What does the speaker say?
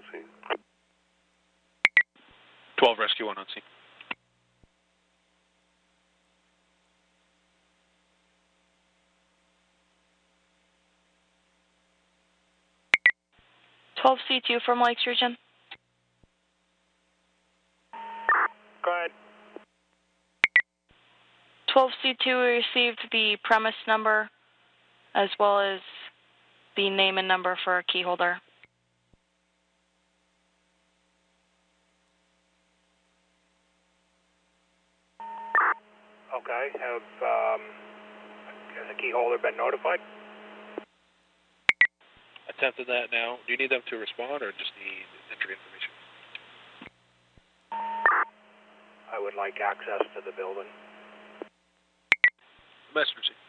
on scene. 12 Rescue 1 on scene. C2 from Lakes Region. Go ahead. 12C2, we received the premise number as well as the name and number for a key holder. Okay. Has the key holder been notified? Attempted that now. Do you need them to respond or just need entry information? I would like access to the building. Messenger.